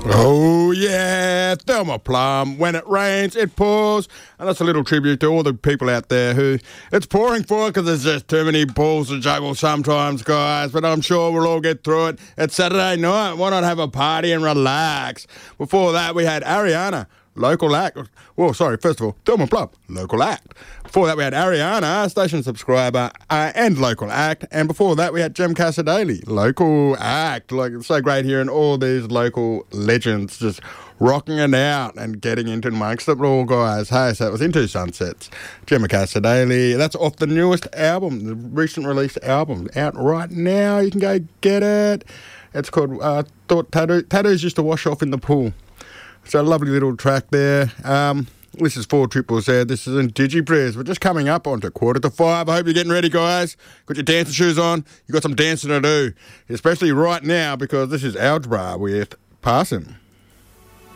Oh yeah, Thelma Plum. When it rains, it pours. And that's a little tribute to all the people out there who it's pouring for because there's just too many balls to juggle sometimes, guys. But I'm sure we'll all get through it. It's Saturday night. Why not have a party and relax? Before that, we had Ariana. Local act. Well, sorry, first of all, Thelma Plum, local act. Before that, we had Ariana, station subscriber and local act. And before that, we had Jem Casadali, local act. Like, it's so great hearing all these local legends just rocking it out and getting into amongst it all, guys. Hey, so it was Into Sunsets. Jem Casadali. That's off the newest album, the recent released album, out right now. You can go get it. It's called Thought Tattoo. Tattoos used to wash off in the pool. So a lovely little track there. This is 4ZZZ. This is in DigiPress. We're just coming up onto 4:45. I hope you're getting ready, guys. Got your dancing shoes on. You've got some dancing to do, especially right now because this is Algebra with Parson.